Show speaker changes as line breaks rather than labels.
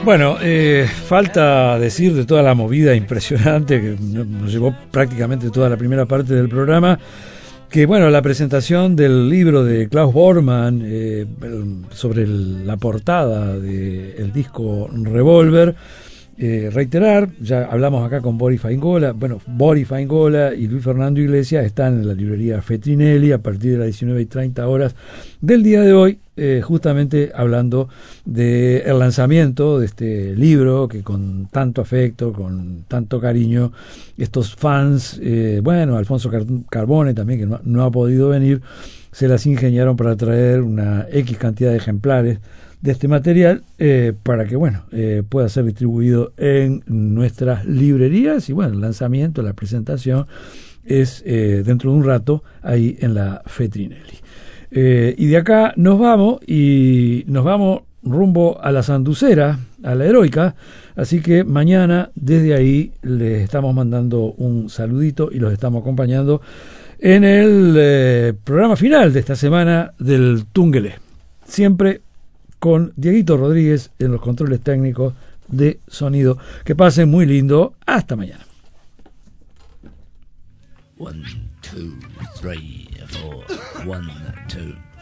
Bueno, falta decir de toda la movida impresionante que nos llevó prácticamente toda la primera parte del programa, que bueno, la presentación del libro de Klaus Bormann sobre la portada del disco Revolver. Reiterar, ya hablamos acá con Boris Faingola. Bueno, Boris Faingola y Luis Fernando Iglesias están en la librería Fetrinelli a partir de las 19:30 del día de hoy, justamente hablando del lanzamiento de este libro que con tanto afecto, con tanto cariño, estos fans, bueno, Alfonso Carbone también, que no ha podido venir, se las ingeniaron para traer una X cantidad de ejemplares de este material para que bueno pueda ser distribuido en nuestras librerías. Y bueno, el lanzamiento, la presentación es dentro de un rato ahí en la Fetrinelli. Y de acá nos vamos rumbo a la Sanducera, a la Heroica, así que mañana desde ahí les estamos mandando un saludito y los estamos acompañando en el programa final de esta semana del Tungelé, siempre con Dieguito Rodríguez en los controles técnicos de sonido. Que pasen muy lindo. Hasta mañana.
1, 2, 3, 4. 1, 2